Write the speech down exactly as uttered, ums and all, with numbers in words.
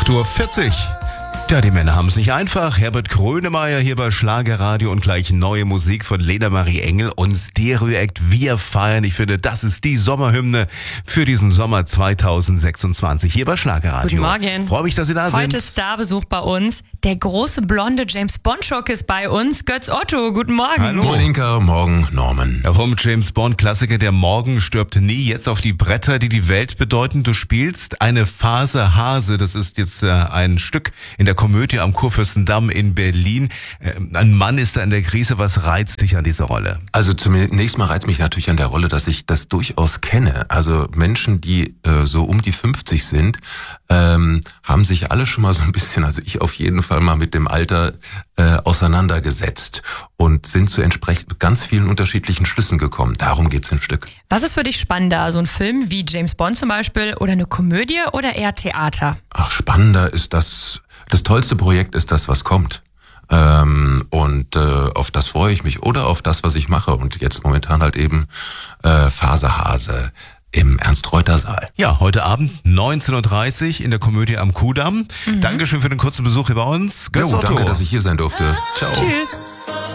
acht Uhr vierzig. Ja, die Männer haben es nicht einfach. Herbert Grönemeyer hier bei Schlagerradio und gleich neue Musik von Lena Marie Engel und Stereo Act. Wir feiern. Ich finde, das ist die Sommerhymne für diesen Sommer zweitausendsechsundzwanzig hier bei Schlagerradio. Guten Morgen. Freue mich, dass Sie da sind. Heute Starbesuch bei uns. Der große blonde James Bond-Schock ist bei uns. Götz Otto, guten Morgen. Hallo. Moin Inka, morgen Norman. Ja, vom James Bond-Klassiker Der Morgen stirbt nie. Jetzt auf die Bretter, die die Welt bedeuten. Du spielst eine Phase Hase. Das ist jetzt äh, ein Stück in der Komödie am Kurfürstendamm in Berlin. Äh, ein Mann ist da in der Krise. Was reizt dich an dieser Rolle? Also zunächst mal reizt mich natürlich an der Rolle, dass ich das durchaus kenne. Also Menschen, die äh, so um die fünfzig sind, ähm, haben sich alle schon mal so ein bisschen, also ich auf jeden Fall mal mit dem Alter äh, auseinandergesetzt und sind zu entsprechend ganz vielen unterschiedlichen Schlüssen gekommen. Darum geht's im Stück. Was ist für dich spannender? So ein Film wie James Bond zum Beispiel oder eine Komödie oder eher Theater? Ach, spannender ist das, das tollste Projekt ist das, was kommt. Ähm, und äh, auf das freue ich mich oder auf das, was ich mache. Und jetzt momentan halt eben äh, Phase Hase im Ernst-Reuter-Saal. Ja, heute Abend neunzehn Uhr dreißig in der Komödie am Kudamm. Mhm. Dankeschön für den kurzen Besuch hier bei uns. Götz Jo, Otto. danke, dass ich hier sein durfte. Ciao. Tschüss.